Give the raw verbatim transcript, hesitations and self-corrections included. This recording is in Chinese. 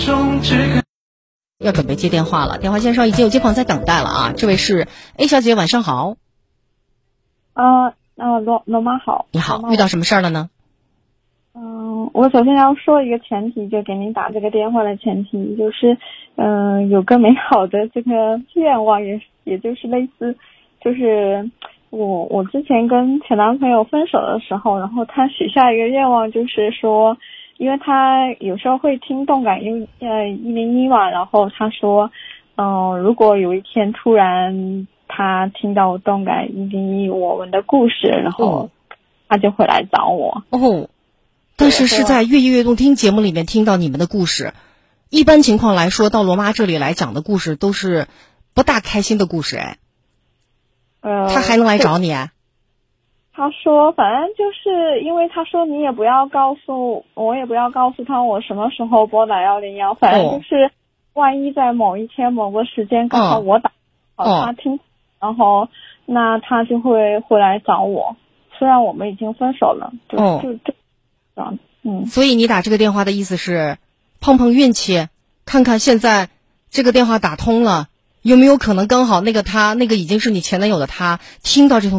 要准备接电话了，电话线上已经有接朋友在等待了啊！这位是 A 小姐，晚上好。 呃，呃，罗罗妈好。 你好，遇到什么事儿了呢？ 嗯、呃，我首先要说一个前提，就给您打这个电话的前提，就是，嗯、呃，有个美好的这个愿望也，也也就是类似，就是我我之前跟前男朋友分手的时候，然后他许下一个愿望，就是说，因为他有时候会听动感一呃一零一嘛，然后他说，嗯、呃，如果有一天突然他听到动感一零一我们的故事，然后他就会来找我。 哦，但是是在越夜越动听节目里面听到你们的故事。一般情况来说，到罗妈这里来讲的故事都是不大开心的故事，哎， 呃， 他还能来找你？ 他说，反正就是因为他说你也不要告诉我，也不要告诉他我什么时候拨打幺零幺，反正就是万一在某一天某个时间刚好我打好、哦、他听，然后那他就会会来找我。虽然我们已经分手了，就、哦、就就这样，嗯。 所以你打这个电话的意思是碰碰运气，看看现在这个电话打通了，有没有可能刚好那个他，那个已经是你前男友的他听到这通